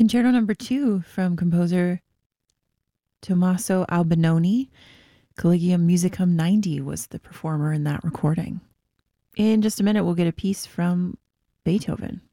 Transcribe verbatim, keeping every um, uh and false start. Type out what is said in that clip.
Concerto number two from composer Tommaso Albinoni. Collegium Musicum ninety was the performer in that recording. In just a minute, we'll get a piece from Beethoven.